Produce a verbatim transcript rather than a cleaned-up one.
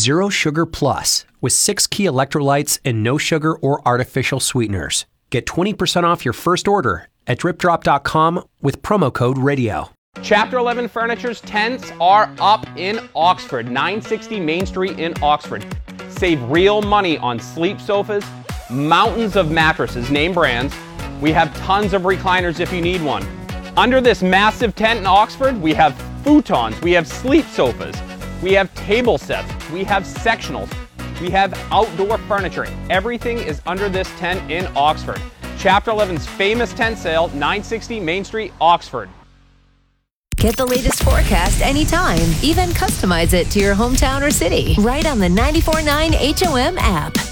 Zero Sugar Plus with six key electrolytes and no sugar or artificial sweeteners. Get twenty percent off your first order at drip drop dot com with promo code radio. Chapter eleven Furniture's tents are up in Oxford, nine sixty Main Street in Oxford. Save real money on sleep sofas, mountains of mattresses, name brands. We have tons of recliners if you need one. Under this massive tent in Oxford, we have futons, we have sleep sofas, we have table sets, we have sectionals, we have outdoor furniture. Everything is under this tent in Oxford. Chapter eleven's famous tent sale, nine sixty Main Street, Oxford. Get the latest forecast anytime. Even customize it to your hometown or city. Right on the ninety-four point nine H O M app.